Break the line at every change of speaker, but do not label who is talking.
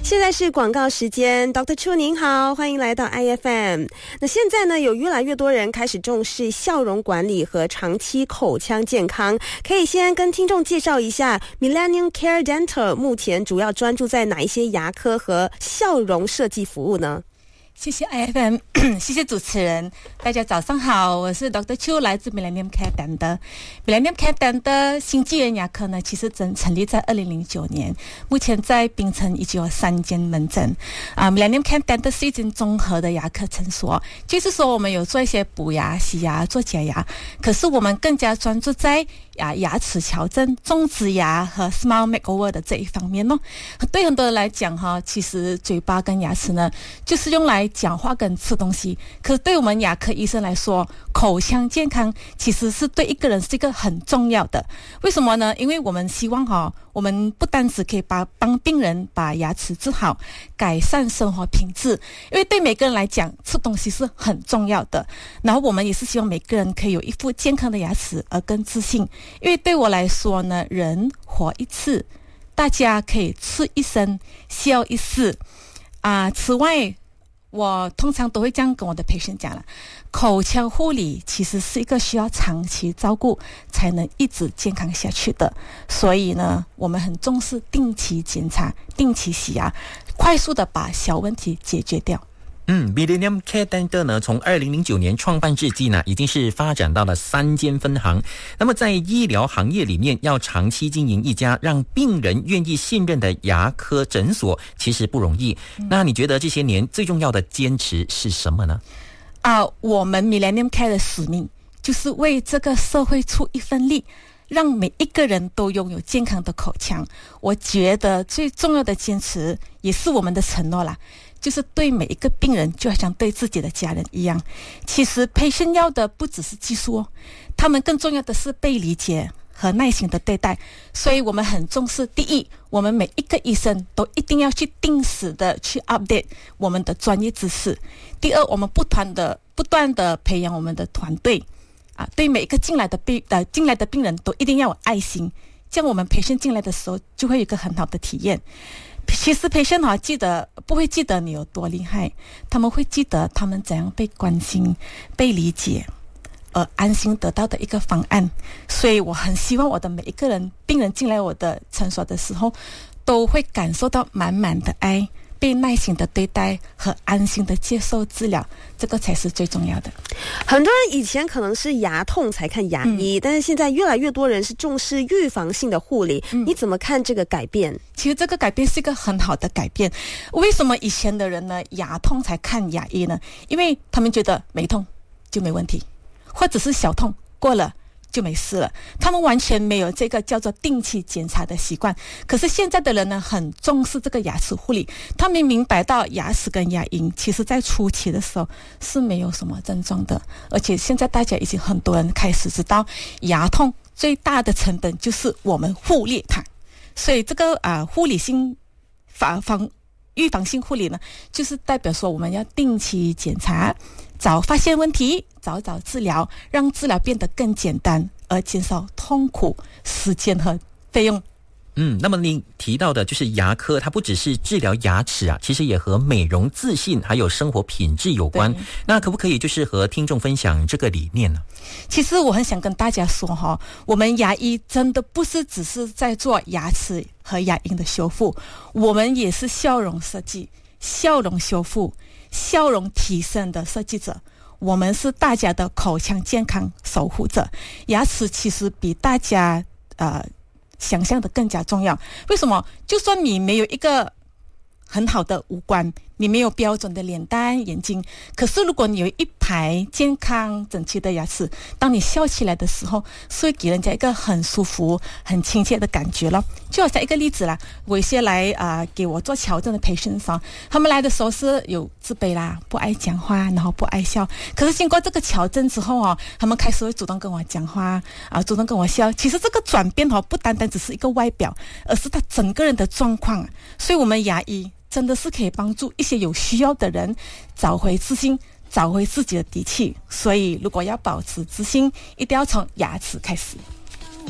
现在是广告时间 ，Dr. Chu 您好，欢迎来到 IFM。那现在呢，有越来越多人开始重视笑容管理和长期口腔健康。可以先跟听众介绍一下 Millennium Care Dental 目前主要专注在哪一些牙科和笑容设计服务呢？
谢谢 IFM 谢谢主持人，大家早上好，我是 Dr. Chu， 来自 Millennium Care Dental。 Millennium Care Dental 新纪元牙科呢，其实成立在2009年，目前在槟城已经有3间门诊。Millennium Care Dental 是一间综合的牙科诊所，就是说我们有做一些补牙、洗牙、做假牙，可是我们更加专注在牙齿矫正、种植牙和 Smile Makeover 的这一方面哦。对很多人来讲哈，其实嘴巴跟牙齿呢，就是用来讲话跟吃东西，可是对我们牙科医生来说，口腔健康其实是对一个人是一个很重要的。为什么呢？因为我们希望我们不单只可以帮病人把牙齿治好，改善生活品质，因为对每个人来讲，吃东西是很重要的。然后我们也是希望每个人可以有一副健康的牙齿而更自信。因为对我来说呢，人活一次，大家可以吃一生，笑一世。此外，我通常都会这样跟我的patient讲了，口腔护理其实是一个需要长期照顾才能一直健康下去的，所以呢，我们很重视定期检查、定期洗牙，快速的把小问题解决掉。
Millennium Care Dental 呢，从2009年创办至今呢，已经是发展到了3间分行。那么在医疗行业里面，要长期经营一家让病人愿意信任的牙科诊所，其实不容易。那你觉得这些年最重要的坚持是什么呢？
我们 Millennium Care 的使命就是为这个社会出一份力，让每一个人都拥有健康的口腔。我觉得最重要的坚持也是我们的承诺啦，就是对每一个病人就好像对自己的家人一样。其实patient要的不只是技术哦，他们更重要的是被理解和耐心的对待。所以我们很重视，第一，我们每一个医生都一定要去定时的去 update 我们的专业知识。第二，我们不断的培养我们的团队对每一个进来的病人都一定要有爱心，这样我们patient进来的时候就会有一个很好的体验。其实patient不会记得你有多厉害，他们会记得他们怎样被关心、被理解，而安心得到的一个方案。所以我很希望我的每一个病人进来我的诊所的时候，都会感受到满满的爱，被耐心的对待和安心的接受治疗，这个才是最重要的。
很多人以前可能是牙痛才看牙医，但是现在越来越多人是重视预防性的护理。你怎么看这个改变？
其实这个改变是一个很好的改变。为什么以前的人呢，牙痛才看牙医呢？因为他们觉得没痛就没问题，或者是小痛过了就没事了，他们完全没有这个叫做定期检查的习惯。可是现在的人呢，很重视这个牙齿护理，他们明白到牙齿跟牙龈其实在初期的时候是没有什么症状的，而且现在大家已经很多人开始知道，牙痛最大的成本就是我们忽略它。所以这个护理性预防性护理呢，就是代表说我们要定期检查，早发现问题，早治疗，让治疗变得更简单，而减少痛苦、时间和费用。
那么您提到的就是牙科，它不只是治疗牙齿其实也和美容、自信还有生活品质有关。那可不可以就是和听众分享这个理念呢？
其实我很想跟大家说我们牙医真的不是只是在做牙齿和牙龈的修复，我们也是笑容设计、笑容修复、笑容提升的设计者。我们是大家的口腔健康守护者。牙齿其实比大家想象的更加重要。为什么？就算你没有一个很好的五官，你没有标准的脸蛋、眼睛，可是如果你有一排健康整齐的牙齿，当你笑起来的时候，是会给人家一个很舒服、很亲切的感觉咯。就好像一个例子啦，我一些来给我做矫正的patients他们来的时候是有自卑啦，不爱讲话，然后不爱笑。可是经过这个矫正之后他们开始会主动跟我讲话主动跟我笑。其实这个转变不单单只是一个外表，而是他整个人的状况。所以我们牙医真的是可以帮助一些有需要的人找回自信，找回自己的底气。所以如果要保持自信，一定要从牙齿开始。